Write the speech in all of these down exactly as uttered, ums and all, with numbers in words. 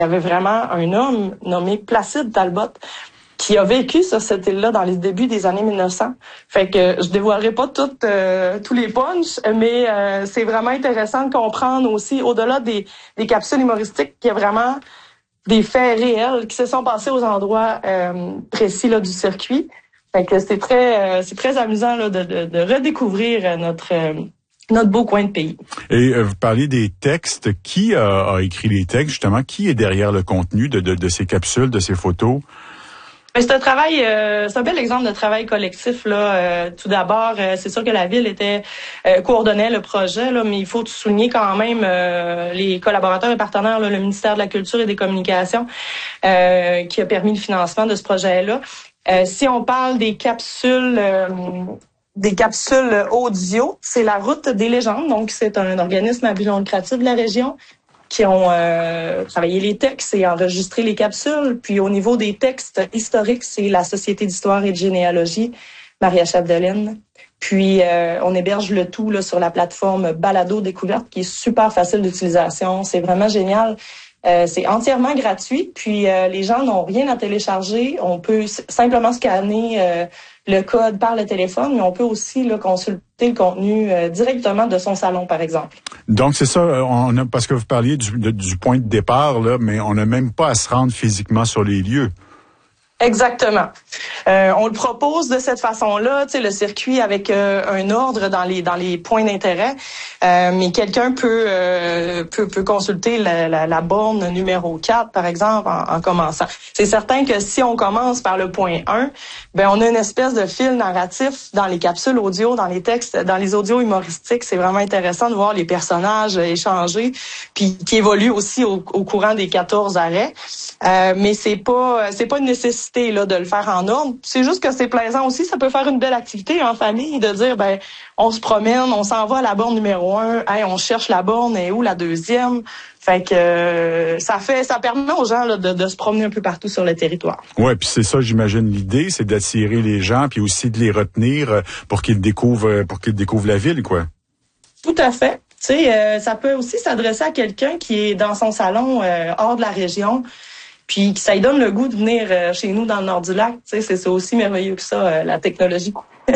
Il y avait vraiment un homme nommé Placide Talbot qui a vécu sur cette île-là dans les débuts des années mille neuf cents. Fait que je dévoilerai pas toutes, euh, tous les punchs, mais euh, c'est vraiment intéressant de comprendre aussi, au-delà des, des capsules humoristiques, qu'il y a vraiment des faits réels qui se sont passés aux endroits euh, précis là, du circuit. Fait que c'est très, euh, c'est très amusant là, de, de, de redécouvrir notre euh, notre beau coin de pays. Et euh, vous parlez des textes. Qui a, a écrit les textes, justement? Qui est derrière le contenu de, de, de ces capsules, de ces photos? C'est un travail, euh, c'est un bel exemple de travail collectif là. Euh, tout d'abord, euh, c'est sûr que la ville était euh, coordonnait le projet là, mais il faut souligner quand même euh, les collaborateurs et partenaires, là, le ministère de la Culture et des Communications, euh, qui a permis le financement de ce projet-là. Euh, si on parle des capsules, euh, des capsules audio, c'est la Route des légendes, donc c'est un organisme à but non lucratif de la région qui ont euh, travaillé les textes et enregistré les capsules. Puis au niveau des textes historiques, c'est la Société d'histoire et de généalogie, Maria Chapdelaine. Puis euh, on héberge le tout là sur la plateforme Balado Découverte, qui est super facile d'utilisation. C'est vraiment génial. Euh, c'est entièrement gratuit. Puis euh, les gens n'ont rien à télécharger. On peut s- simplement scanner euh, le code par le téléphone, mais on peut aussi là, consulter le contenu euh, directement de son salon, par exemple. Donc, c'est ça, on a, parce que vous parliez du, de, du point de départ, là, mais on n'a même pas à se rendre physiquement sur les lieux. Exactement. Euh, on le propose de cette façon-là, tu sais, le circuit avec euh, un ordre dans les dans les points d'intérêt, euh, mais quelqu'un peut, euh, peut peut consulter la, la, la borne numéro quatre, par exemple, en, en commençant. C'est certain que si on commence par le point un, ben on a une espèce de fil narratif dans les capsules audio, dans les textes, dans les audios humoristiques. C'est vraiment intéressant de voir les personnages échanger, puis qui évoluent aussi au, au courant des quatorze arrêts. Euh, mais c'est pas c'est pas une nécessité là de le faire en ordre. C'est juste que c'est plaisant aussi. Ça peut faire une belle activité en famille de dire ben on se promène, on s'en va à la borne numéro un, hey, on cherche la borne et où la deuxième. Fait que euh, ça fait ça permet aux gens là, de, de se promener un peu partout sur le territoire. Ouais, puis c'est ça, j'imagine l'idée, c'est d'attirer les gens puis aussi de les retenir pour qu'ils découvrent pour qu'ils découvrent la ville, quoi. Tout à fait. Tu sais, euh, ça peut aussi s'adresser à quelqu'un qui est dans son salon euh, hors de la région. Puis ça lui donne le goût de venir euh, chez nous dans le nord du lac. Tu sais, c'est, c'est aussi merveilleux que ça, euh, la technologie.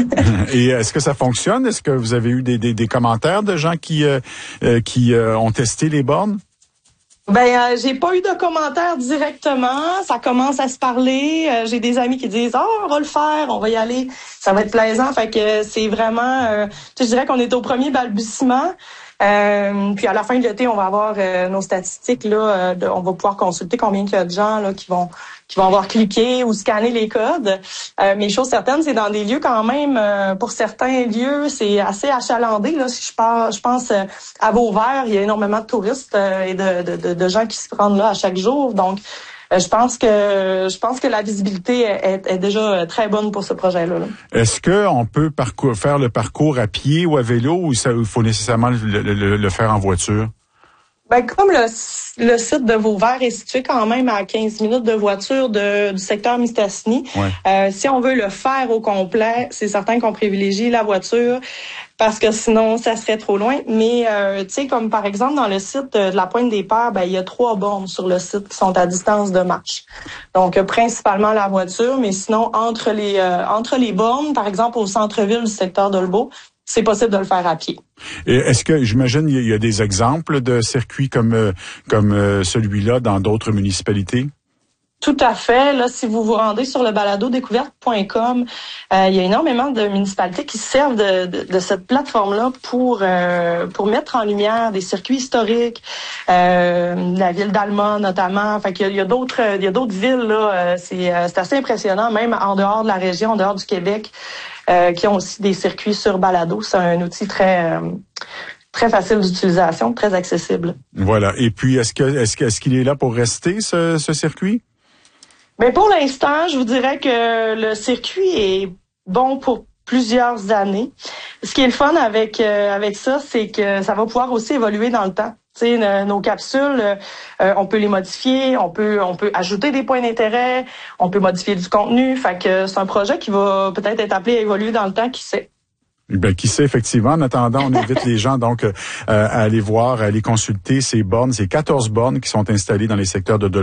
Et est-ce que ça fonctionne? Est-ce que vous avez eu des, des, des commentaires de gens qui, euh, euh, qui euh, ont testé les bornes? Ben, euh, j'ai pas eu de commentaires directement. Ça commence à se parler. Euh, j'ai des amis qui disent, ah, oh, on va le faire, on va y aller. Ça va être plaisant. Fait que c'est vraiment, euh, je dirais qu'on est au premier balbutiement. Euh, puis à la fin de l'été, on va avoir euh, nos statistiques là. Euh, de, on va pouvoir consulter combien il y a de gens là qui vont qui vont avoir cliqué ou scanné les codes. Euh, mais chose certaine, c'est dans des lieux quand même. Euh, pour certains lieux, c'est assez achalandé là. Si je pars, je pense euh, à Vauvert, il y a énormément de touristes euh, et de, de, de, de gens qui se rendent là à chaque jour. Donc Euh, je pense que je pense que la visibilité est, est déjà très bonne pour ce projet-là. Là. Est-ce que on peut parcours, faire le parcours à pied ou à vélo ou ça, il faut nécessairement le, le, le faire en voiture? Ben comme le, le site de Vauvert est situé quand même à quinze minutes de voiture de, du secteur Mistassini, ouais. euh, si on veut le faire au complet, c'est certain qu'on privilégie la voiture parce que sinon ça serait trop loin. Mais euh, tu sais, comme par exemple dans le site de la Pointe des Pères, ben il y a trois bornes sur le site qui sont à distance de marche. Donc euh, principalement la voiture, mais sinon entre les euh, entre les bornes, par exemple au centre-ville du secteur d'Olbeau, c'est possible de le faire à pied. Et est-ce que, j'imagine, il y a des exemples de circuits comme comme celui-là dans d'autres municipalités? Tout à fait. Là, si vous vous rendez sur le balado découverte point com, euh, il y a énormément de municipalités qui servent de, de, de cette plateforme-là pour euh, pour mettre en lumière des circuits historiques, euh, la ville d'Alma notamment. Fait qu'il y a, il y a d'autres il y a d'autres villes là. Euh, c'est c'est assez impressionnant, même en dehors de la région, en dehors du Québec, euh, qui ont aussi des circuits sur balado. C'est un outil très euh, très facile d'utilisation, très accessible. Voilà. Et puis, est-ce que est-ce que est-ce qu'il est là pour rester ce, ce circuit? Mais pour l'instant, je vous dirais que le circuit est bon pour plusieurs années. Ce qui est le fun avec euh, avec ça, c'est que ça va pouvoir aussi évoluer dans le temps. Tu sais, nos capsules, euh, on peut les modifier, on peut on peut ajouter des points d'intérêt, on peut modifier du contenu. Fait que c'est un projet qui va peut-être être appelé à évoluer dans le temps, qui sait. Ben, qui sait, effectivement. En attendant, on invite les gens donc euh, à aller voir, à aller consulter ces bornes, ces quatorze bornes qui sont installées dans les secteurs de